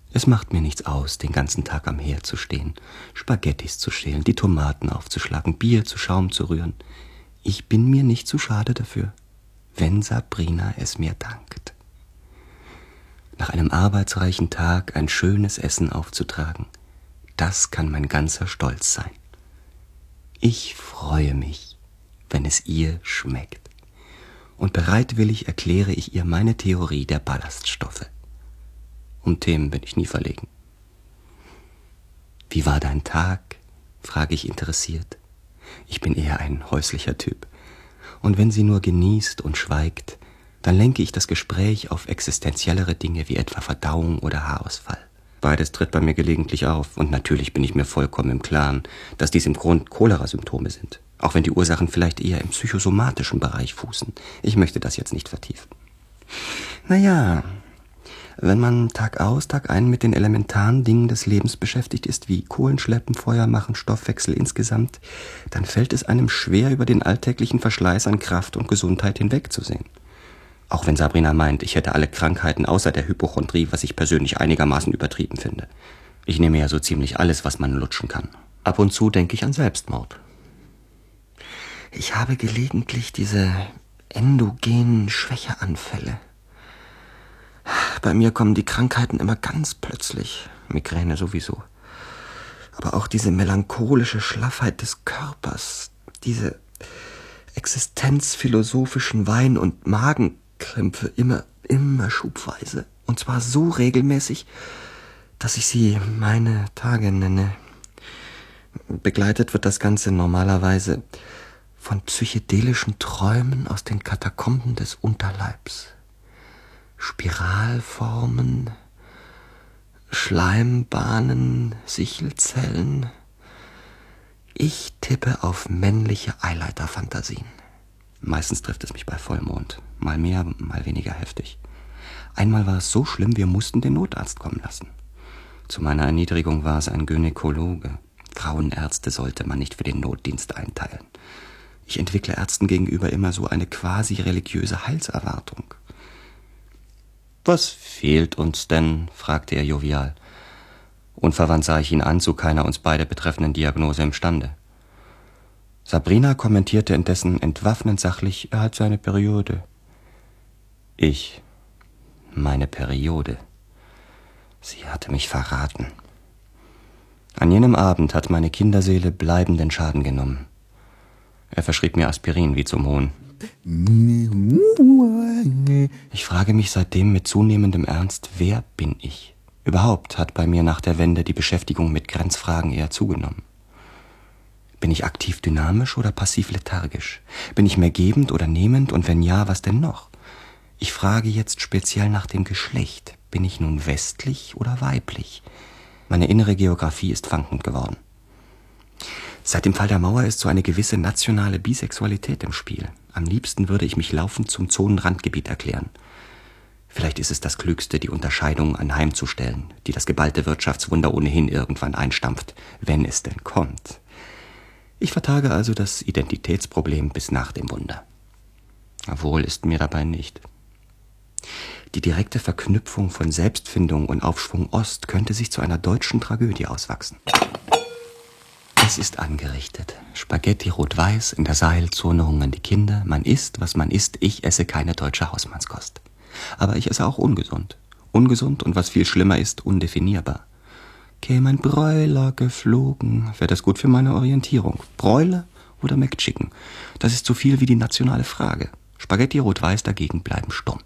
Es macht mir nichts aus, den ganzen Tag am Herd zu stehen, Spaghettis zu schälen, die Tomaten aufzuschlagen, Bier zu Schaum zu rühren. Ich bin mir nicht zu schade dafür, wenn Sabrina es mir dankt. Nach einem arbeitsreichen Tag ein schönes Essen aufzutragen, das kann mein ganzer Stolz sein. Ich freue mich, wenn es ihr schmeckt. Und bereitwillig erkläre ich ihr meine Theorie der Ballaststoffe. Um Themen bin ich nie verlegen. »Wie war dein Tag?« frage ich interessiert. Ich bin eher ein häuslicher Typ. Und wenn sie nur genießt und schweigt, dann lenke ich das Gespräch auf existenziellere Dinge wie etwa Verdauung oder Haarausfall. Beides tritt bei mir gelegentlich auf. Und natürlich bin ich mir vollkommen im Klaren, dass dies im Grund Cholera-Symptome sind. Auch wenn die Ursachen vielleicht eher im psychosomatischen Bereich fußen. Ich möchte das jetzt nicht vertiefen. Naja, wenn man Tag aus, Tag ein mit den elementaren Dingen des Lebens beschäftigt ist, wie Kohlenschleppen, Feuer machen, Stoffwechsel insgesamt, dann fällt es einem schwer, über den alltäglichen Verschleiß an Kraft und Gesundheit hinwegzusehen. Auch wenn Sabrina meint, ich hätte alle Krankheiten außer der Hypochondrie, was ich persönlich einigermaßen übertrieben finde. Ich nehme ja so ziemlich alles, was man lutschen kann. Ab und zu denke ich an Selbstmord. Ich habe gelegentlich diese endogenen Schwächeanfälle. Bei mir kommen die Krankheiten immer ganz plötzlich, Migräne sowieso. Aber auch diese melancholische Schlaffheit des Körpers, diese existenzphilosophischen Wein- und Magenkrämpfe immer schubweise. Und zwar so regelmäßig, dass ich sie meine Tage nenne. Begleitet wird das Ganze normalerweise von psychedelischen Träumen aus den Katakomben des Unterleibs. Spiralformen, Schleimbahnen, Sichelzellen. Ich tippe auf männliche Eileiterfantasien. Meistens trifft es mich bei Vollmond. Mal mehr, mal weniger heftig. Einmal war es so schlimm, wir mussten den Notarzt kommen lassen. Zu meiner Erniedrigung war es ein Gynäkologe. Frauenärzte sollte man nicht für den Notdienst einteilen. Ich entwickle Ärzten gegenüber immer so eine quasi religiöse Heilserwartung. »Was fehlt uns denn?« fragte er jovial. Unverwandt sah ich ihn an, zu keiner uns beide betreffenden Diagnose imstande. Sabrina kommentierte indessen entwaffnend sachlich, er hat seine Periode. Ich, meine Periode. Sie hatte mich verraten. An jenem Abend hat meine Kinderseele bleibenden Schaden genommen. Er verschrieb mir Aspirin wie zum Hohn. Ich frage mich seitdem mit zunehmendem Ernst, wer bin ich? Überhaupt hat bei mir nach der Wende die Beschäftigung mit Grenzfragen eher zugenommen. Bin ich aktiv dynamisch oder passiv lethargisch? Bin ich mehr gebend oder nehmend und wenn ja, was denn noch? Ich frage jetzt speziell nach dem Geschlecht. Bin ich nun westlich oder weiblich? Meine innere Geografie ist wankend geworden. Seit dem Fall der Mauer ist so eine gewisse nationale Bisexualität im Spiel. Am liebsten würde ich mich laufend zum Zonenrandgebiet erklären. Vielleicht ist es das Klügste, die Unterscheidung anheimzustellen, die das geballte Wirtschaftswunder ohnehin irgendwann einstampft, wenn es denn kommt. Ich vertage also das Identitätsproblem bis nach dem Wunder. Wohl ist mir dabei nicht. Die direkte Verknüpfung von Selbstfindung und Aufschwung Ost könnte sich zu einer deutschen Tragödie auswachsen. Es ist angerichtet. Spaghetti rot-weiß, in der Seilzone hungern die Kinder. Man isst, was man isst. Ich esse keine deutsche Hausmannskost. Aber ich esse auch ungesund. Ungesund und was viel schlimmer ist, undefinierbar. Käme ein Bräuler geflogen, wäre das gut für meine Orientierung. Bräuler oder McChicken? Das ist so viel wie die nationale Frage. Spaghetti rot-weiß dagegen bleiben stumm.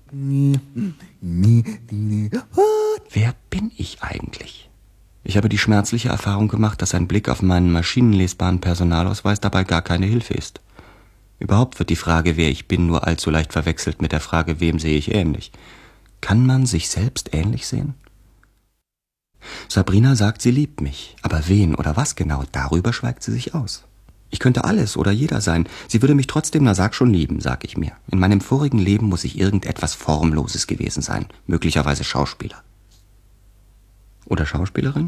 Wer bin ich eigentlich? Ich habe die schmerzliche Erfahrung gemacht, dass ein Blick auf meinen maschinenlesbaren Personalausweis dabei gar keine Hilfe ist. Überhaupt wird die Frage, wer ich bin, nur allzu leicht verwechselt mit der Frage, wem sehe ich ähnlich. Kann man sich selbst ähnlich sehen? Sabrina sagt, sie liebt mich. Aber wen oder was genau, darüber schweigt sie sich aus. Ich könnte alles oder jeder sein. Sie würde mich trotzdem, na sag schon, lieben, sag ich mir. In meinem vorigen Leben muss ich irgendetwas Formloses gewesen sein. Möglicherweise Schauspieler. Oder Schauspielerin?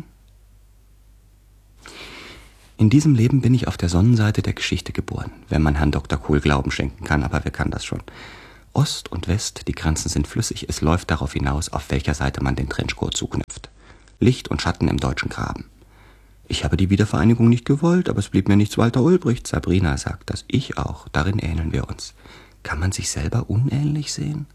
In diesem Leben bin ich auf der Sonnenseite der Geschichte geboren, wenn man Herrn Dr. Kohl Glauben schenken kann, aber wer kann das schon? Ost und West, die Grenzen sind flüssig, es läuft darauf hinaus, auf welcher Seite man den Trenchcoat zuknüpft. Licht und Schatten im deutschen Graben. Ich habe die Wiedervereinigung nicht gewollt, aber es blieb mir nichts weiter übrig. Sabrina sagt das, ich auch. Darin ähneln wir uns. Kann man sich selber unähnlich sehen?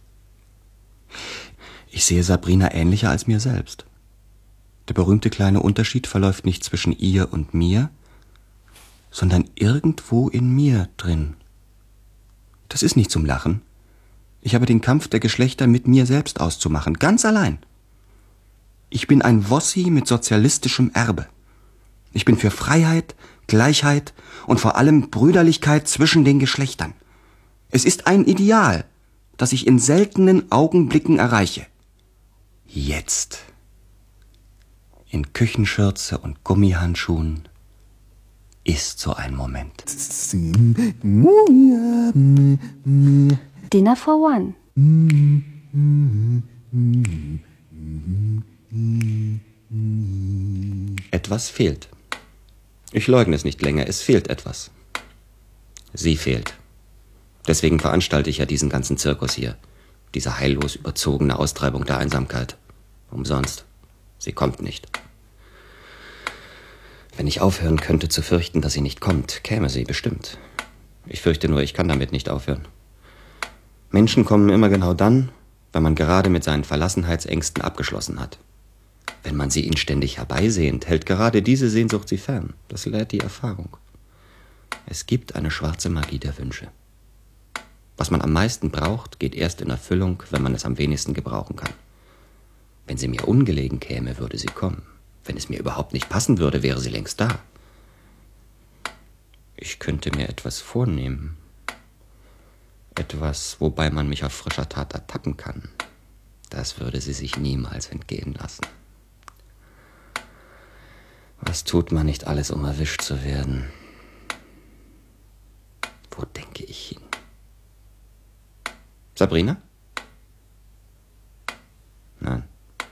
Ich sehe Sabrina ähnlicher als mir selbst. Der berühmte kleine Unterschied verläuft nicht zwischen ihr und mir, sondern irgendwo in mir drin. Das ist nicht zum Lachen. Ich habe den Kampf der Geschlechter mit mir selbst auszumachen, ganz allein. Ich bin ein Wossi mit sozialistischem Erbe. Ich bin für Freiheit, Gleichheit und vor allem Brüderlichkeit zwischen den Geschlechtern. Es ist ein Ideal, das ich in seltenen Augenblicken erreiche. Jetzt. In Küchenschürze und Gummihandschuhen ist so ein Moment. Dinner for One. Etwas fehlt. Ich leugne es nicht länger, es fehlt etwas. Sie fehlt. Deswegen veranstalte ich ja diesen ganzen Zirkus hier. Diese heillos überzogene Austreibung der Einsamkeit. Umsonst. Sie kommt nicht. Wenn ich aufhören könnte zu fürchten, dass sie nicht kommt, käme sie bestimmt. Ich fürchte nur, ich kann damit nicht aufhören. Menschen kommen immer genau dann, wenn man gerade mit seinen Verlassenheitsängsten abgeschlossen hat. Wenn man sie inständig herbeisehnt, hält gerade diese Sehnsucht sie fern. Das lehrt die Erfahrung. Es gibt eine schwarze Magie der Wünsche. Was man am meisten braucht, geht erst in Erfüllung, wenn man es am wenigsten gebrauchen kann. Wenn sie mir ungelegen käme, würde sie kommen. Wenn es mir überhaupt nicht passen würde, wäre sie längst da. Ich könnte mir etwas vornehmen. Etwas, wobei man mich auf frischer Tat ertappen kann. Das würde sie sich niemals entgehen lassen. Was tut man nicht alles, um erwischt zu werden? Wo denke ich hin? Sabrina? Nein.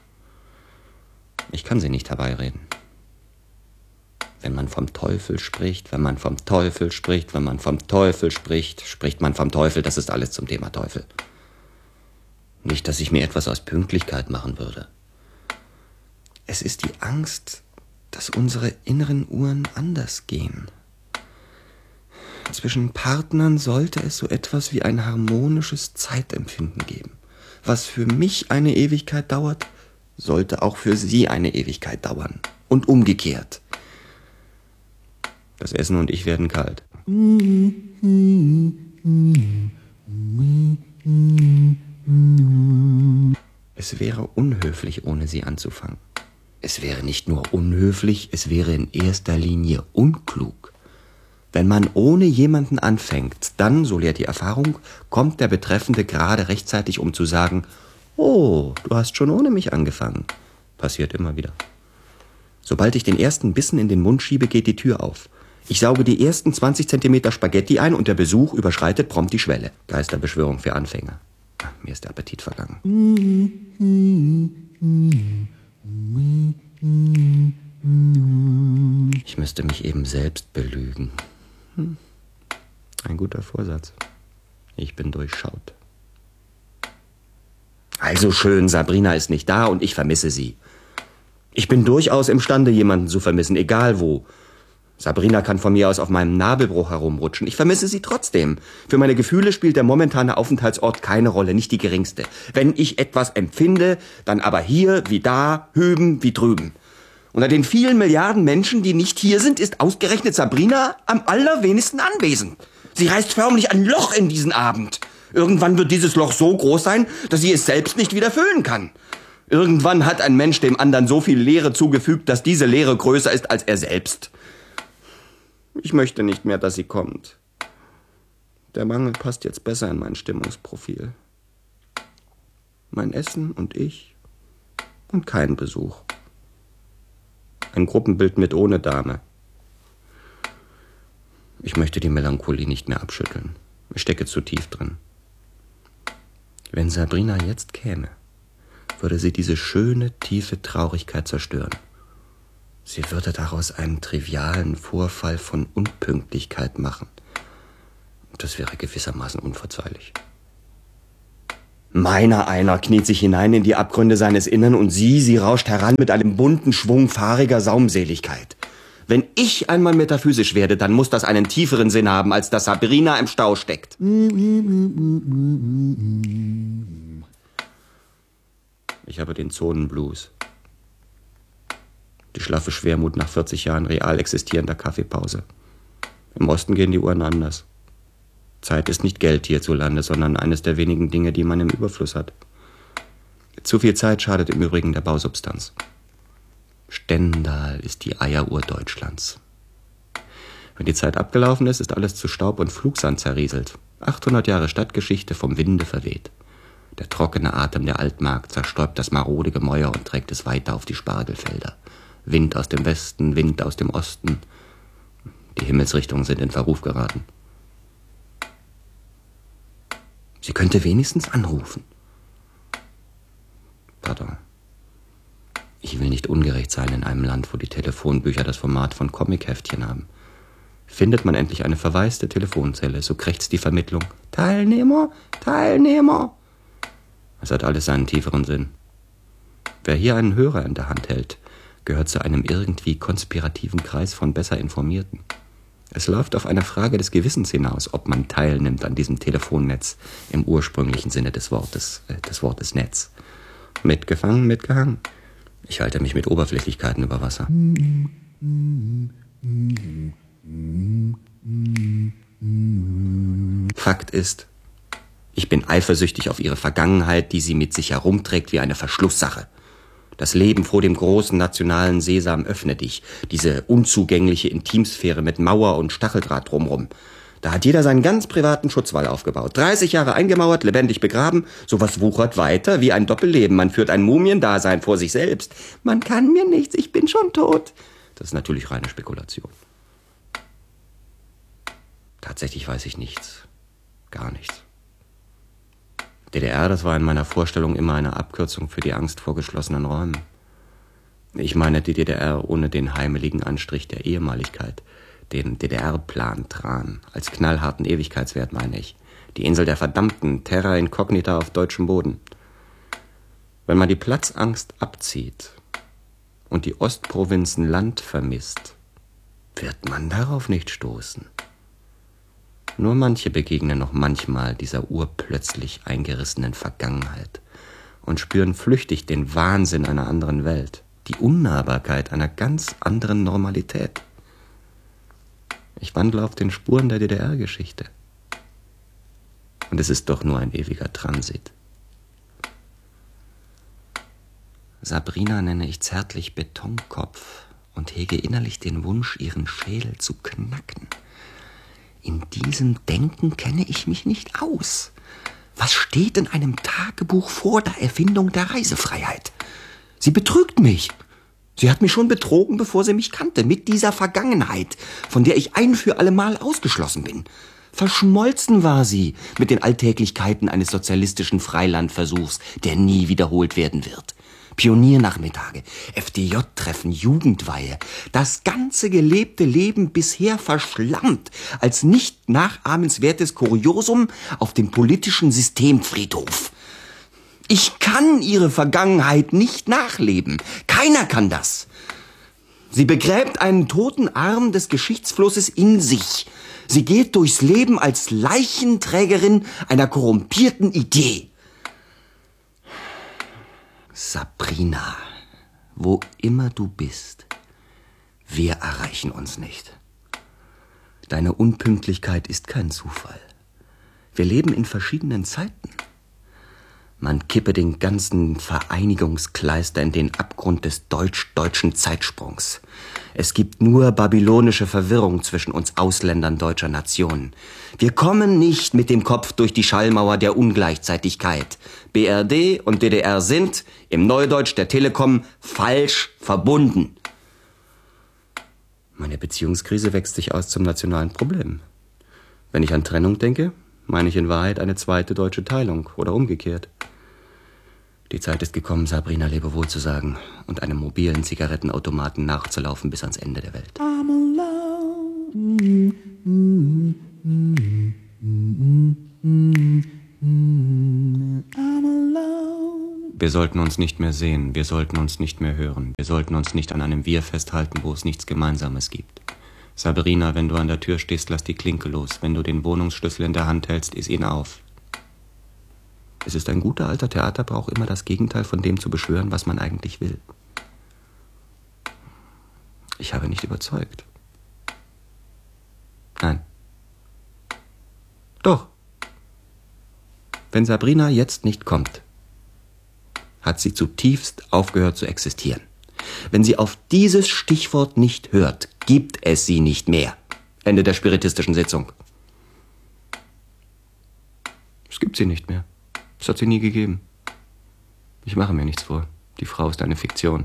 Ich kann sie nicht herbeireden. Wenn man vom Teufel spricht, wenn man vom Teufel spricht, wenn man vom Teufel spricht, spricht man vom Teufel. Das ist alles zum Thema Teufel. Nicht, dass ich mir etwas aus Pünktlichkeit machen würde. Es ist die Angst, dass unsere inneren Uhren anders gehen. Zwischen Partnern sollte es so etwas wie ein harmonisches Zeitempfinden geben. Was für mich eine Ewigkeit dauert, sollte auch für sie eine Ewigkeit dauern. Und umgekehrt. Das Essen und ich werden kalt. Es wäre unhöflich, ohne sie anzufangen. Es wäre nicht nur unhöflich, es wäre in erster Linie unklug. Wenn man ohne jemanden anfängt, dann, so lehrt die Erfahrung, kommt der Betreffende gerade rechtzeitig, um zu sagen, oh, du hast schon ohne mich angefangen. Passiert immer wieder. Sobald ich den ersten Bissen in den Mund schiebe, geht die Tür auf. Ich sauge die ersten 20 Zentimeter Spaghetti ein und der Besuch überschreitet prompt die Schwelle. Geisterbeschwörung für Anfänger. Mir ist der Appetit vergangen. Ich müsste mich eben selbst belügen. Ein guter Vorsatz. Ich bin durchschaut. Also schön, Sabrina ist nicht da und ich vermisse sie. Ich bin durchaus imstande, jemanden zu vermissen, egal wo. Sabrina kann von mir aus auf meinem Nabelbruch herumrutschen. Ich vermisse sie trotzdem. Für meine Gefühle spielt der momentane Aufenthaltsort keine Rolle, nicht die geringste. Wenn ich etwas empfinde, dann aber hier wie da, hüben wie drüben. Unter den vielen Milliarden Menschen, die nicht hier sind, ist ausgerechnet Sabrina am allerwenigsten anwesend. Sie reißt förmlich ein Loch in diesen Abend. Irgendwann wird dieses Loch so groß sein, dass sie es selbst nicht wieder füllen kann. Irgendwann hat ein Mensch dem anderen so viel Leere zugefügt, dass diese Leere größer ist als er selbst. Ich möchte nicht mehr, dass sie kommt. Der Mangel passt jetzt besser in mein Stimmungsprofil. Mein Essen und ich und kein Besuch. Ein Gruppenbild mit ohne Dame. Ich möchte die Melancholie nicht mehr abschütteln. Ich stecke zu tief drin. Wenn Sabrina jetzt käme, würde sie diese schöne, tiefe Traurigkeit zerstören. Sie würde daraus einen trivialen Vorfall von Unpünktlichkeit machen. Das wäre gewissermaßen unverzeihlich. Meiner einer kniet sich hinein in die Abgründe seines Innern und sie rauscht heran mit einem bunten Schwung fahriger Saumseligkeit. Wenn ich einmal metaphysisch werde, dann muss das einen tieferen Sinn haben, als dass Sabrina im Stau steckt. Ich habe den Zonenblues. Die schlaffe Schwermut nach 40 Jahren real existierender Kaffeepause. Im Osten gehen die Uhren anders. Zeit ist nicht Geld hierzulande, sondern eines der wenigen Dinge, die man im Überfluss hat. Zu viel Zeit schadet im Übrigen der Bausubstanz. Stendal ist die Eieruhr Deutschlands. Wenn die Zeit abgelaufen ist, ist alles zu Staub und Flugsand zerrieselt. 800 Jahre Stadtgeschichte vom Winde verweht. Der trockene Atem der Altmark zerstäubt das marode Gemäuer und trägt es weiter auf die Spargelfelder. Wind aus dem Westen, Wind aus dem Osten. Die Himmelsrichtungen sind in Verruf geraten. Sie könnte wenigstens anrufen. Pardon. Ich will nicht ungerecht sein in einem Land, wo die Telefonbücher das Format von Comicheftchen haben. Findet man endlich eine verwaiste Telefonzelle, so krächzt die Vermittlung. Teilnehmer, Teilnehmer. Es hat alles seinen tieferen Sinn. Wer hier einen Hörer in der Hand hält, gehört zu einem irgendwie konspirativen Kreis von besser Informierten. Es läuft auf eine Frage des Gewissens hinaus, ob man teilnimmt an diesem Telefonnetz im ursprünglichen Sinne des Wortes Netz. Mitgefangen, mitgehangen. Ich halte mich mit Oberflächlichkeiten über Wasser. Fakt ist, ich bin eifersüchtig auf ihre Vergangenheit, die sie mit sich herumträgt wie eine Verschlusssache. Das Leben vor dem großen nationalen Sesam öffne dich, diese unzugängliche Intimsphäre mit Mauer und Stacheldraht drumrum. Da hat jeder seinen ganz privaten Schutzwall aufgebaut. 30 Jahre eingemauert, lebendig begraben. Sowas wuchert weiter wie ein Doppelleben. Man führt ein Mumiendasein vor sich selbst. Man kann mir nichts, ich bin schon tot. Das ist natürlich reine Spekulation. Tatsächlich weiß ich nichts. Gar nichts. DDR, das war in meiner Vorstellung immer eine Abkürzung für die Angst vor geschlossenen Räumen. Ich meine die DDR ohne den heimeligen Anstrich der Ehemaligkeit, den DDR-Plan Tran, als knallharten Ewigkeitswert meine ich. Die Insel der Verdammten, Terra Incognita auf deutschem Boden. Wenn man die Platzangst abzieht und die Ostprovinzen Land vermisst, wird man darauf nicht stoßen. Nur manche begegnen noch manchmal dieser urplötzlich eingerissenen Vergangenheit und spüren flüchtig den Wahnsinn einer anderen Welt, die Unnahbarkeit einer ganz anderen Normalität. Ich wandle auf den Spuren der DDR-Geschichte. Und es ist doch nur ein ewiger Transit. Sabrina nenne ich zärtlich Betonkopf und hege innerlich den Wunsch, ihren Schädel zu knacken. In diesem Denken kenne ich mich nicht aus. Was steht in einem Tagebuch vor der Erfindung der Reisefreiheit? Sie betrügt mich. Sie hat mich schon betrogen, bevor sie mich kannte, mit dieser Vergangenheit, von der ich ein für allemal ausgeschlossen bin. Verschmolzen war sie mit den Alltäglichkeiten eines sozialistischen Freilandversuchs, der nie wiederholt werden wird. Pioniernachmittage, FDJ-Treffen, Jugendweihe, das ganze gelebte Leben bisher verschlammt als nicht nachahmenswertes Kuriosum auf dem politischen Systemfriedhof. Ich kann ihre Vergangenheit nicht nachleben. Keiner kann das. Sie begräbt einen toten Arm des Geschichtsflusses in sich. Sie geht durchs Leben als Leichenträgerin einer korrumpierten Idee. Sabrina, wo immer du bist, wir erreichen uns nicht. Deine Unpünktlichkeit ist kein Zufall. Wir leben in verschiedenen Zeiten. Man kippe den ganzen Vereinigungskleister in den Abgrund des deutsch-deutschen Zeitsprungs. Es gibt nur babylonische Verwirrung zwischen uns Ausländern deutscher Nationen. Wir kommen nicht mit dem Kopf durch die Schallmauer der Ungleichzeitigkeit. BRD und DDR sind, im Neudeutsch der Telekom, falsch verbunden. Meine Beziehungskrise wächst sich aus zum nationalen Problem. Wenn ich an Trennung denke, meine ich in Wahrheit eine zweite deutsche Teilung oder umgekehrt. Die Zeit ist gekommen, Sabrina Lebewohl zu sagen und einem mobilen Zigarettenautomaten nachzulaufen bis ans Ende der Welt. I'm alone. Wir sollten uns nicht mehr sehen, wir sollten uns nicht mehr hören, wir sollten uns nicht an einem Wir festhalten, wo es nichts Gemeinsames gibt. Sabrina, wenn du an der Tür stehst, lass die Klinke los. Wenn du den Wohnungsschlüssel in der Hand hältst, iss ihn auf. Es ist ein guter alter Theaterbrauch, immer das Gegenteil von dem zu beschwören, was man eigentlich will. Ich habe nicht überzeugt. Nein. Doch. Wenn Sabrina jetzt nicht kommt, hat sie zutiefst aufgehört zu existieren. Wenn sie auf dieses Stichwort nicht hört, gibt es sie nicht mehr. Ende der spiritistischen Sitzung. Es gibt sie nicht mehr. Es hat sie nie gegeben. Ich mache mir nichts vor. Die Frau ist eine Fiktion.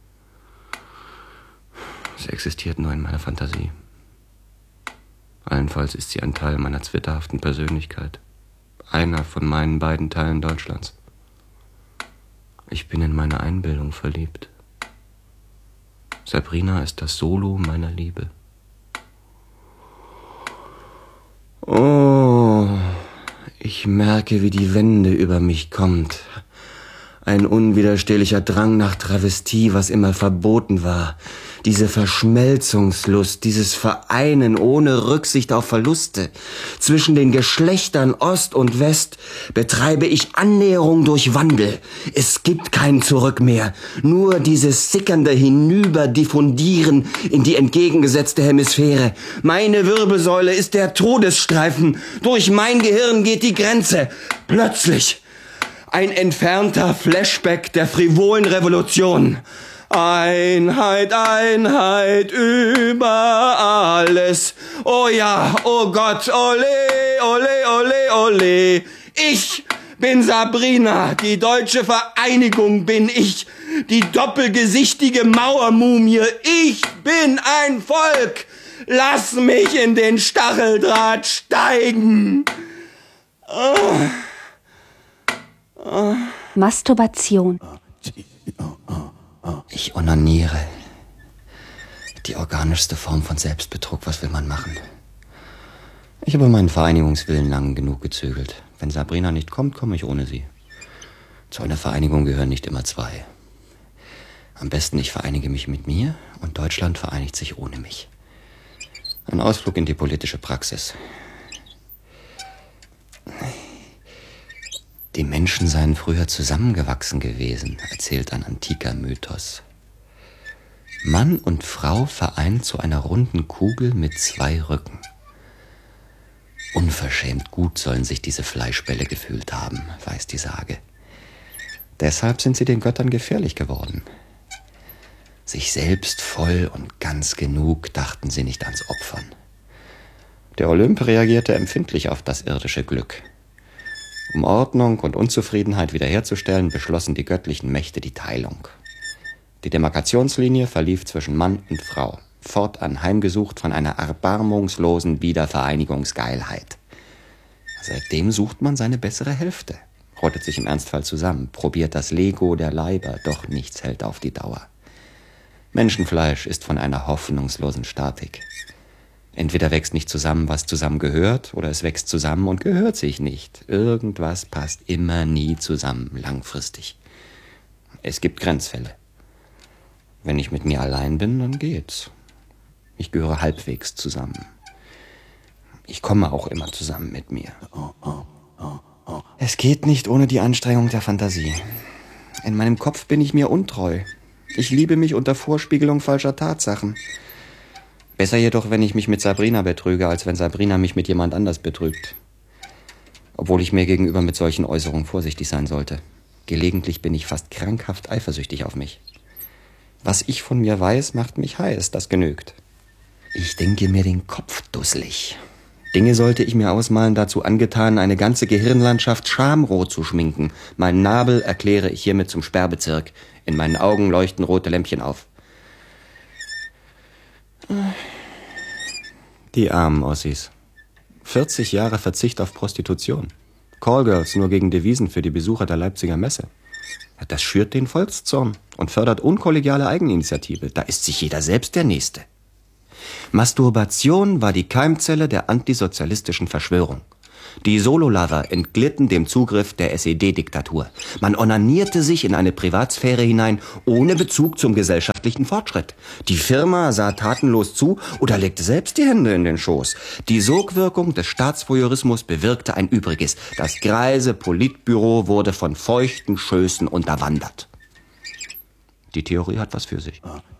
Sie existiert nur in meiner Fantasie. Allenfalls ist sie ein Teil meiner zwitterhaften Persönlichkeit. Einer von meinen beiden Teilen Deutschlands. Ich bin in meine Einbildung verliebt. Sabrina ist das Solo meiner Liebe. Oh, ich merke, wie die Wende über mich kommt. Ein unwiderstehlicher Drang nach Travestie, was immer verboten war. Diese Verschmelzungslust, dieses Vereinen ohne Rücksicht auf Verluste. Zwischen den Geschlechtern Ost und West betreibe ich Annäherung durch Wandel. Es gibt kein Zurück mehr. Nur dieses sickernde Hinüberdiffundieren in die entgegengesetzte Hemisphäre. Meine Wirbelsäule ist der Todesstreifen. Durch mein Gehirn geht die Grenze. Plötzlich ein entfernter Flashback der frivolen Revolution. Einheit, Einheit über alles. Oh ja, oh Gott, ole, ole, ole, ole. Ich bin Sabrina, die deutsche Vereinigung bin ich. Die doppelgesichtige Mauermumie, ich bin ein Volk. Lass mich in den Stacheldraht steigen. Masturbation. Ich onaniere. Die organischste Form von Selbstbetrug, was will man machen? Ich habe meinen Vereinigungswillen lang genug gezögert. Wenn Sabrina nicht kommt, komme ich ohne sie. Zu einer Vereinigung gehören nicht immer zwei. Am besten, ich vereinige mich mit mir und Deutschland vereinigt sich ohne mich. Ein Ausflug in die politische Praxis. Die Menschen seien früher zusammengewachsen gewesen, erzählt ein antiker Mythos. Mann und Frau vereint zu einer runden Kugel mit zwei Rücken. Unverschämt gut sollen sich diese Fleischbälle gefühlt haben, weiß die Sage. Deshalb sind sie den Göttern gefährlich geworden. Sich selbst voll und ganz genug dachten sie nicht ans Opfern. Der Olymp reagierte empfindlich auf das irdische Glück. Um Ordnung und Unzufriedenheit wiederherzustellen, beschlossen die göttlichen Mächte die Teilung. Die Demarkationslinie verlief zwischen Mann und Frau, fortan heimgesucht von einer erbarmungslosen Wiedervereinigungsgeilheit. Seitdem sucht man seine bessere Hälfte, rottet sich im Ernstfall zusammen, probiert das Lego der Leiber, doch nichts hält auf die Dauer. Menschenfleisch ist von einer hoffnungslosen Statik. Entweder wächst nicht zusammen, was zusammen gehört, oder es wächst zusammen und gehört sich nicht. Irgendwas passt immer nie zusammen, langfristig. Es gibt Grenzfälle. Wenn ich mit mir allein bin, dann geht's. Ich gehöre halbwegs zusammen. Ich komme auch immer zusammen mit mir. Es geht nicht ohne die Anstrengung der Fantasie. In meinem Kopf bin ich mir untreu. Ich liebe mich unter Vorspiegelung falscher Tatsachen. Besser jedoch, wenn ich mich mit Sabrina betrüge, als wenn Sabrina mich mit jemand anders betrügt. Obwohl ich mir gegenüber mit solchen Äußerungen vorsichtig sein sollte. Gelegentlich bin ich fast krankhaft eifersüchtig auf mich. Was ich von mir weiß, macht mich heiß, das genügt. Ich denke mir den Kopf dusselig. Dinge sollte ich mir ausmalen, dazu angetan, eine ganze Gehirnlandschaft schamrot zu schminken. Meinen Nabel erkläre ich hiermit zum Sperrbezirk. In meinen Augen leuchten rote Lämpchen auf. Die armen Ossis. 40 Jahre Verzicht auf Prostitution. Callgirls nur gegen Devisen für die Besucher der Leipziger Messe. Das schürt den Volkszorn und fördert unkollegiale Eigeninitiative. Da ist sich jeder selbst der Nächste. Masturbation war die Keimzelle der antisozialistischen Verschwörung. Die Sololover entglitten dem Zugriff der SED-Diktatur. Man onanierte sich in eine Privatsphäre hinein, ohne Bezug zum gesellschaftlichen Fortschritt. Die Firma sah tatenlos zu oder legte selbst die Hände in den Schoß. Die Sogwirkung des Staatsvoyeurismus bewirkte ein Übriges. Das greise Politbüro wurde von feuchten Schößen unterwandert. Die Theorie hat was für sich.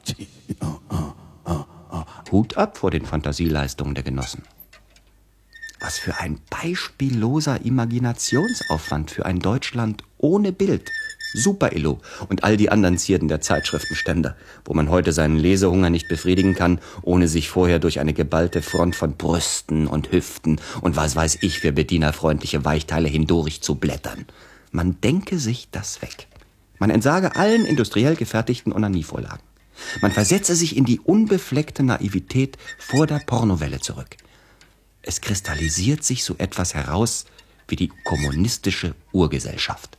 Hut ab vor den Fantasieleistungen der Genossen. Was für ein beispielloser Imaginationsaufwand für ein Deutschland ohne Bild. Super-Illo und all die anderen Zierden der Zeitschriftenständer, wo man heute seinen Lesehunger nicht befriedigen kann, ohne sich vorher durch eine geballte Front von Brüsten und Hüften und was weiß ich für bedienerfreundliche Weichteile hindurch zu blättern. Man denke sich das weg. Man entsage allen industriell gefertigten Onanievorlagen. Man versetze sich in die unbefleckte Naivität vor der Pornowelle zurück. Es kristallisiert sich so etwas heraus wie die kommunistische Urgesellschaft.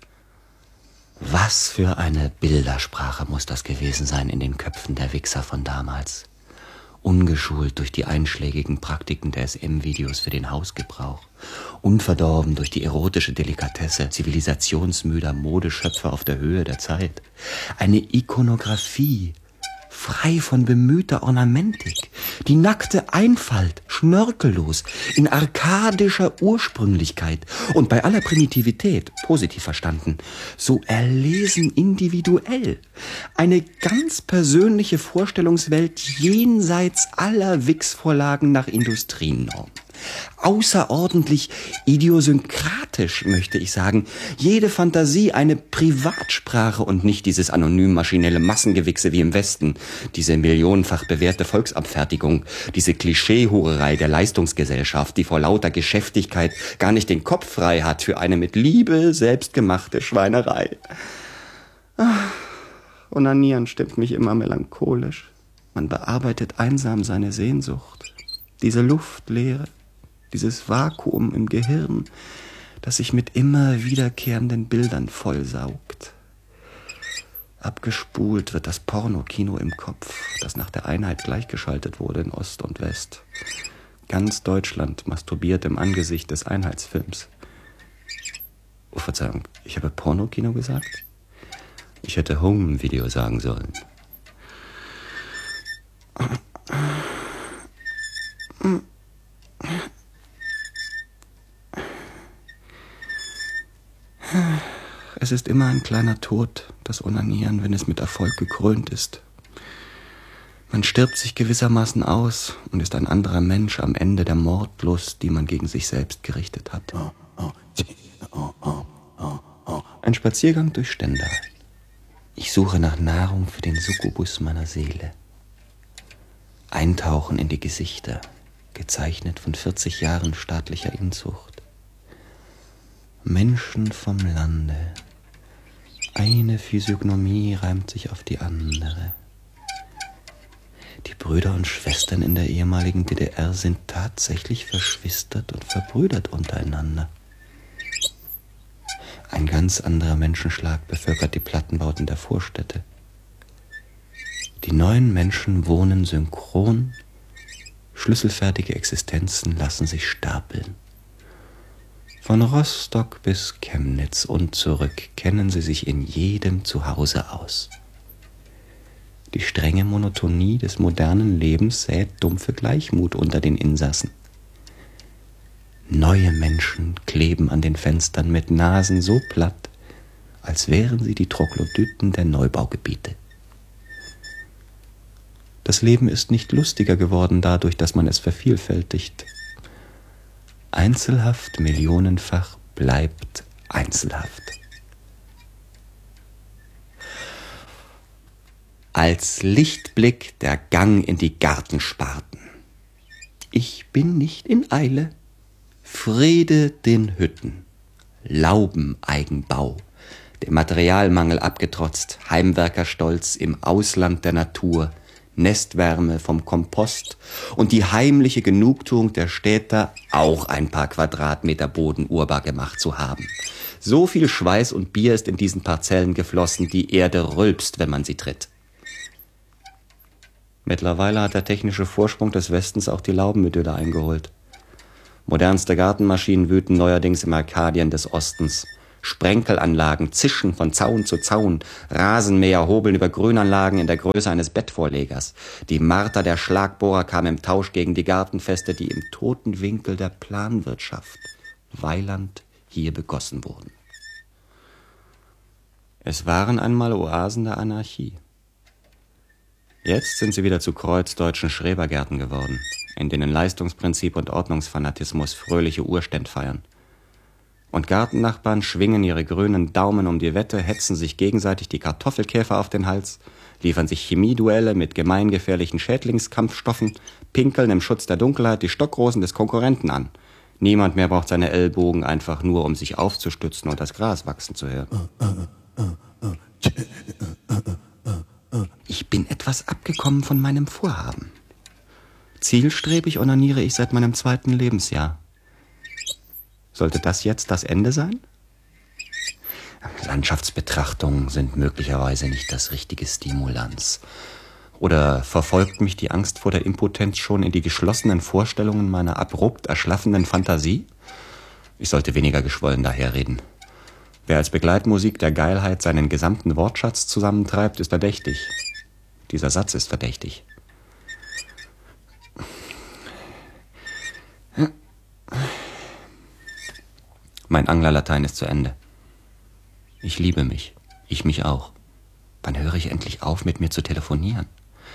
Was für eine Bildersprache muss das gewesen sein in den Köpfen der Wichser von damals. Ungeschult durch die einschlägigen Praktiken der SM-Videos für den Hausgebrauch, unverdorben durch die erotische Delikatesse zivilisationsmüder Modeschöpfer auf der Höhe der Zeit. Eine Ikonografie, frei von bemühter Ornamentik, die nackte Einfalt, schnörkellos, in arkadischer Ursprünglichkeit und bei aller Primitivität, positiv verstanden, so erlesen individuell. Eine ganz persönliche Vorstellungswelt jenseits aller Wix-Vorlagen nach Industrienorm. Außerordentlich idiosynkratisch, möchte ich sagen. Jede Fantasie eine Privatsprache und nicht dieses anonym maschinelle Massengewichse wie im Westen. Diese millionenfach bewährte Volksabfertigung, diese Klischeehurerei der Leistungsgesellschaft, die vor lauter Geschäftigkeit gar nicht den Kopf frei hat für eine mit Liebe selbstgemachte Schweinerei. Onanieren stimmt mich immer melancholisch. Man bearbeitet einsam seine Sehnsucht. Diese Luftleere, dieses Vakuum im Gehirn, das sich mit immer wiederkehrenden Bildern vollsaugt. Abgespult wird das Pornokino im Kopf, das nach der Einheit gleichgeschaltet wurde in Ost und West. Ganz Deutschland masturbiert im Angesicht des Einheitsfilms. Oh, Verzeihung, ich habe Pornokino gesagt? Ich hätte Home-Video sagen sollen. Es ist immer ein kleiner Tod, das Onanieren, wenn es mit Erfolg gekrönt ist. Man stirbt sich gewissermaßen aus und ist ein anderer Mensch am Ende der Mordlust, die man gegen sich selbst gerichtet hat. Ein Spaziergang durch Stendal. Ich suche nach Nahrung für den Succubus meiner Seele. Eintauchen in die Gesichter, gezeichnet von 40 Jahren staatlicher Inzucht. Menschen vom Lande. Eine Physiognomie reimt sich auf die andere. Die Brüder und Schwestern in der ehemaligen DDR sind tatsächlich verschwistert und verbrüdert untereinander. Ein ganz anderer Menschenschlag bevölkert die Plattenbauten der Vorstädte. Die neuen Menschen wohnen synchron, schlüsselfertige Existenzen lassen sich stapeln. Von Rostock bis Chemnitz und zurück kennen sie sich in jedem Zuhause aus. Die strenge Monotonie des modernen Lebens sät dumpfe Gleichmut unter den Insassen. Neue Menschen kleben an den Fenstern mit Nasen so platt, als wären sie die Troglodyten der Neubaugebiete. Das Leben ist nicht lustiger geworden dadurch, dass man es vervielfältigt. Einzelhaft, millionenfach bleibt einzelhaft. Als Lichtblick der Gang in die Gartensparten. Ich bin nicht in Eile. Friede den Hütten. Laubeneigenbau. Dem Materialmangel abgetrotzt. Heimwerkerstolz im Ausland der Natur. Nestwärme vom Kompost und die heimliche Genugtuung der Städter, auch ein paar Quadratmeter Boden urbar gemacht zu haben. So viel Schweiß und Bier ist in diesen Parzellen geflossen, die Erde rülpst, wenn man sie tritt. Mittlerweile hat der technische Vorsprung des Westens auch die Laubenidylle eingeholt. Modernste Gartenmaschinen wüten neuerdings im Arkadien des Ostens. Sprenkelanlagen zischen von Zaun zu Zaun, Rasenmäher hobeln über Grünanlagen in der Größe eines Bettvorlegers. Die Marter der Schlagbohrer kam im Tausch gegen die Gartenfeste, die im toten Winkel der Planwirtschaft Weiland hier begossen wurden. Es waren einmal Oasen der Anarchie. Jetzt sind sie wieder zu kreuzdeutschen Schrebergärten geworden, in denen Leistungsprinzip und Ordnungsfanatismus fröhliche Urständ feiern. Und Gartennachbarn schwingen ihre grünen Daumen um die Wette, hetzen sich gegenseitig die Kartoffelkäfer auf den Hals, liefern sich Chemieduelle mit gemeingefährlichen Schädlingskampfstoffen, pinkeln im Schutz der Dunkelheit die Stockrosen des Konkurrenten an. Niemand mehr braucht seine Ellbogen einfach nur, um sich aufzustützen und das Gras wachsen zu hören. Ich bin etwas abgekommen von meinem Vorhaben. Zielstrebig onaniere ich seit meinem 2. Lebensjahr. Sollte das jetzt das Ende sein? Landschaftsbetrachtungen sind möglicherweise nicht das richtige Stimulans. Oder verfolgt mich die Angst vor der Impotenz schon in die geschlossenen Vorstellungen meiner abrupt erschlaffenden Fantasie? Ich sollte weniger geschwollen daherreden. Wer als Begleitmusik der Geilheit seinen gesamten Wortschatz zusammentreibt, ist verdächtig. Dieser Satz ist verdächtig. Mein Anglerlatein ist zu Ende. Ich liebe mich. Ich mich auch. Wann höre ich endlich auf, mit mir zu telefonieren?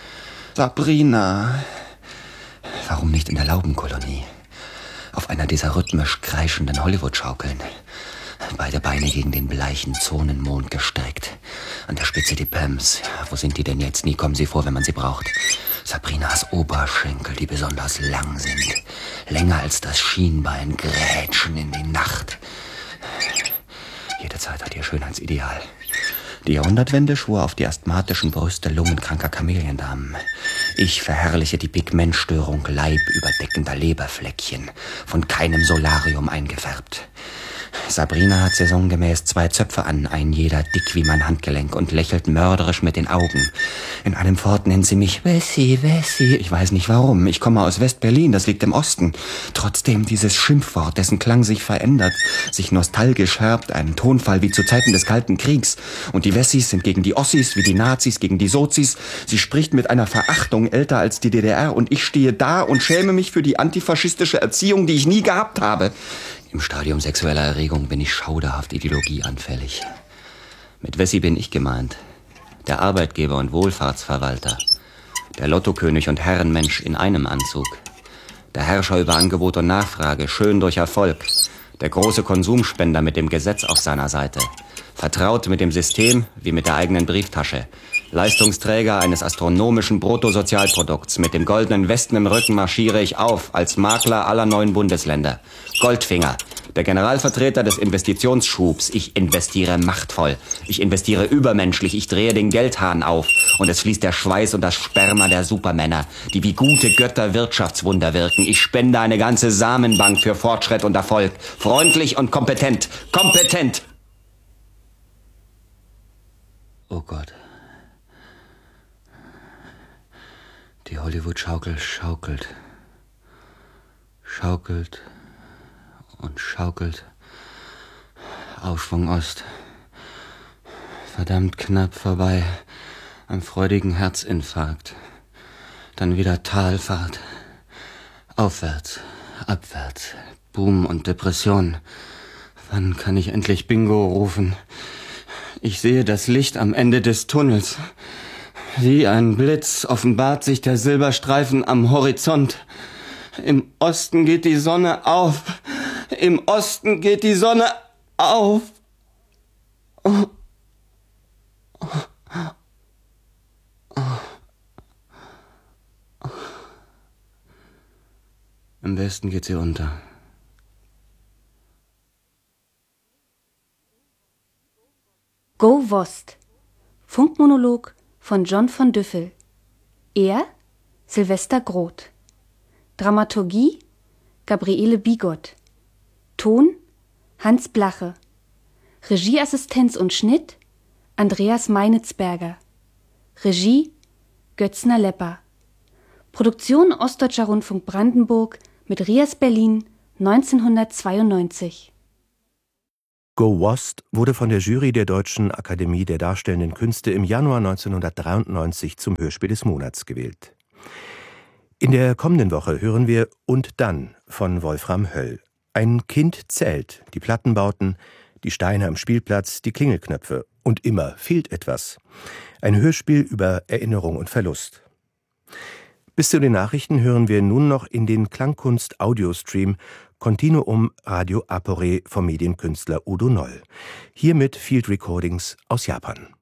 Sabrina. Warum nicht in der Laubenkolonie? Auf einer dieser rhythmisch kreischenden Hollywood-Schaukeln. Beide Beine gegen den bleichen Zonenmond gestreckt. An der Spitze die Pams. Wo sind die denn jetzt? Nie kommen sie vor, wenn man sie braucht. Sabrinas Oberschenkel, die besonders lang sind. Länger als das Schienbein, grätschen in die Nacht. Jede Zeit hat ihr Schönheitsideal. Die Jahrhundertwende schwor auf die asthmatischen Brüste lungenkranker Kameliendamen. Ich verherrliche die Pigmentstörung leibüberdeckender Leberfleckchen, von keinem Solarium eingefärbt. Sabrina hat saisongemäß 2 Zöpfe an, ein jeder dick wie mein Handgelenk, und lächelt mörderisch mit den Augen. In einem Fort nennt sie mich Wessi, Wessi. Ich weiß nicht warum. Ich komme aus West-Berlin, das liegt im Osten. Trotzdem dieses Schimpfwort, dessen Klang sich verändert, sich nostalgisch schärbt, einen Tonfall wie zu Zeiten des Kalten Kriegs. Und die Wessis sind gegen die Ossis wie die Nazis gegen die Sozis. Sie spricht mit einer Verachtung älter als die DDR, und ich stehe da und schäme mich für die antifaschistische Erziehung, die ich nie gehabt habe. Im Stadium sexueller Erregung bin ich schauderhaft ideologieanfällig. Mit Wessi bin ich gemeint. Der Arbeitgeber und Wohlfahrtsverwalter. Der Lottokönig und Herrenmensch in einem Anzug. Der Herrscher über Angebot und Nachfrage, schön durch Erfolg. Der große Konsumspender mit dem Gesetz auf seiner Seite. Vertraut mit dem System wie mit der eigenen Brieftasche. Leistungsträger eines astronomischen Bruttosozialprodukts. Mit dem goldenen Westen im Rücken marschiere ich auf als Makler aller 9 Bundesländer. Goldfinger, der Generalvertreter des Investitionsschubs. Ich investiere machtvoll. Ich investiere übermenschlich. Ich drehe den Geldhahn auf. Und es fließt der Schweiß und das Sperma der Supermänner, die wie gute Götter Wirtschaftswunder wirken. Ich spende eine ganze Samenbank für Fortschritt und Erfolg. Freundlich und kompetent. Kompetent! Oh Gott. Die Hollywood-Schaukel schaukelt. Schaukelt und schaukelt. Aufschwung Ost. Verdammt knapp vorbei am freudigen Herzinfarkt. Dann wieder Talfahrt. Aufwärts, abwärts, Boom und Depression. Wann kann ich endlich Bingo rufen? Ich sehe das Licht am Ende des Tunnels. Wie ein Blitz offenbart sich der Silberstreifen am Horizont. Im Osten geht die Sonne auf. Im Osten geht die Sonne auf. Oh. Oh. Oh. Oh. Im Westen geht sie unter. Go Wost. Funkmonolog von John von Düffel. Er, Sylvester Groth. Dramaturgie, Gabriele Bigot. Ton, Hans Blache. Regieassistenz und Schnitt, Andreas Meinitzberger. Regie, Götzner Lepper. Produktion Ostdeutscher Rundfunk Brandenburg mit Rias Berlin 1992. Go West wurde von der Jury der Deutschen Akademie der Darstellenden Künste im Januar 1993 zum Hörspiel des Monats gewählt. In der kommenden Woche hören wir Und dann von Wolfram Höll. Ein Kind zählt die Plattenbauten, die Steine am Spielplatz, die Klingelknöpfe. Und immer fehlt etwas. Ein Hörspiel über Erinnerung und Verlust. Bis zu den Nachrichten hören wir nun noch in den Klangkunst-Audiostream Continuum Radio Apore vom Medienkünstler Udo Noll. Hier mit Field Recordings aus Japan.